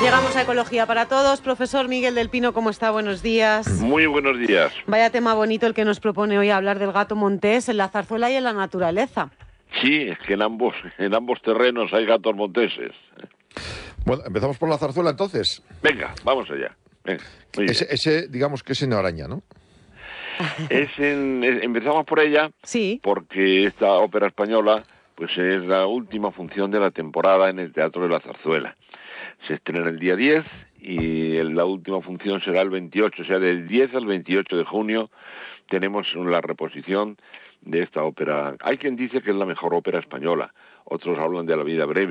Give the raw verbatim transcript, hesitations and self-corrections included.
Llegamos a Ecología para Todos. Profesor Miguel del Pino, ¿cómo está? Buenos días. Muy buenos días. Vaya tema bonito el que nos propone hoy hablar del gato montés en la zarzuela y en la naturaleza. Sí, es que en ambos, en ambos terrenos hay gatos monteses. Bueno, empezamos por la zarzuela entonces. Venga, vamos allá. Venga, muy ese, bien. ese, digamos que es en Araña, ¿no? Es en, es- empezamos por ella Sí. porque esta ópera española pues es la última función de la temporada en el Teatro de la Zarzuela. Se estrena el día diez y el- la última función será el veintiocho, o sea, del diez al veintiocho de junio tenemos la reposición de esta ópera. Hay quien dice que es la mejor ópera española, otros hablan de La vida breve.